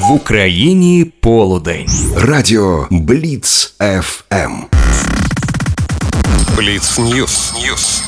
В Україні полудень. Радіо Бліц ФМ. Бліц Ньюс.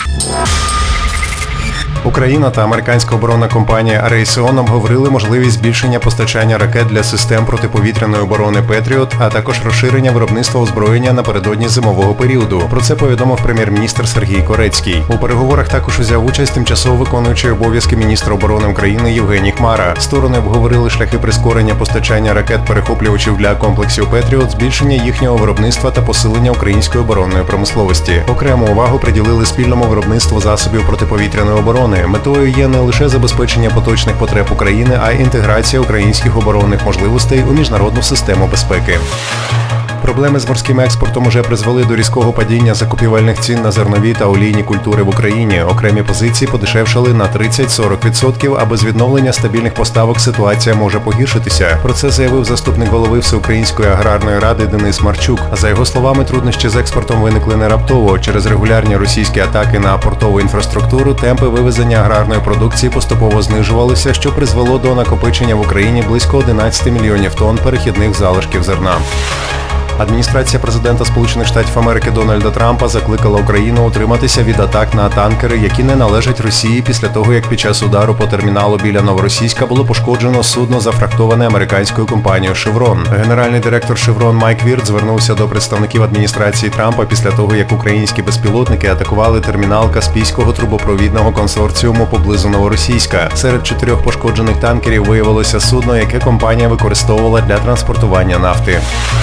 Україна та американська оборонна компанія Raytheon обговорили можливість збільшення постачання ракет для систем протиповітряної оборони «Петріот», а також розширення виробництва озброєння напередодні зимового періоду. Про це повідомив прем'єр-міністр Сергій Корецький. У переговорах також узяв участь тимчасово виконуючий обов'язки міністра оборони України Євгеній Хмара. Сторони обговорили шляхи прискорення постачання ракет-перехоплювачів для комплексів «Петріот», збільшення їхнього виробництва та посилення української оборонної промисловості. Окрему увагу приділили спільному виробництву засобів протиповітряної оборони. Метою є не лише забезпечення поточних потреб України, а й інтеграція українських оборонних можливостей у міжнародну систему безпеки. Проблеми з морським експортом уже призвели до різкого падіння закупівельних цін на зернові та олійні культури в Україні. Окремі позиції подешевшали на 30-40%, а без відновлення стабільних поставок ситуація може погіршитися. Про це заявив заступник голови Всеукраїнської аграрної ради Денис Марчук. За його словами, труднощі з експортом виникли не раптово. Через регулярні російські атаки на портову інфраструктуру темпи вивезення аграрної продукції поступово знижувалися, що призвело до накопичення в Україні близько 11 мільйонів тонн перехідних залишків зерна. Адміністрація президента Сполучених Штатів Америки Дональда Трампа закликала Україну утриматися від атак на танкери, які не належать Росії, після того, як під час удару по терміналу біля Новоросійська було пошкоджено судно, зафрахтоване американською компанією «Шеврон». Генеральний директор «Шеврон» Майк Вірт звернувся до представників адміністрації Трампа після того, як українські безпілотники атакували термінал Каспійського трубопровідного консорціуму поблизу Новоросійська. Серед 4 пошкоджених танкерів виявилося судно, яке компанія використовувала для транспортування нафти.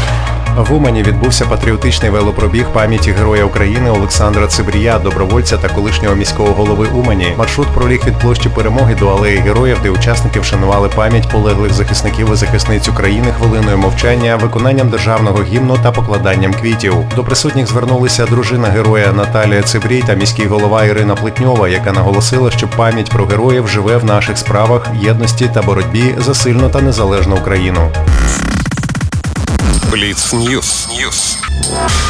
В Умані відбувся патріотичний велопробіг пам'яті Героя України Олександра Цибрія, добровольця та колишнього міського голови Умані. Маршрут проліг від площі Перемоги до Алеї Героїв, де учасники вшанували пам'ять полеглих захисників і захисниць України хвилиною мовчання, виконанням державного гімну та покладанням квітів. До присутніх звернулися дружина героя Наталія Цибрій та міський голова Ірина Плетньова, яка наголосила, що пам'ять про героїв живе в наших справах, єдності та боротьбі за сильну та незалежну Україну. Бліц Ньюс.